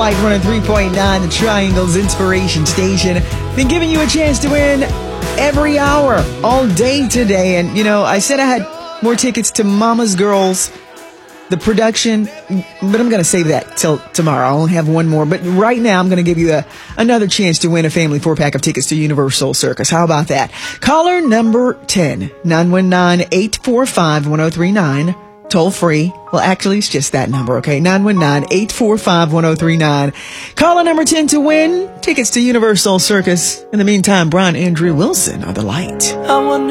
Light 103.9, the Triangle's Inspiration Station. Been giving you a chance to win every hour, all day today. And, you know, I said I had more tickets to Mama's Girls, the production, but I'm going to save that till tomorrow. I only have one more. But right now, I'm going to give you another chance to win a family 4-pack of tickets to Universal Circus. How about that? Caller number 10, 919-845-1039. Toll free. Well, actually, it's just that number, okay? 919-845-1039. Caller number 10 to win tickets to Universal Circus. In the meantime, Brian Andrew Wilson are the light.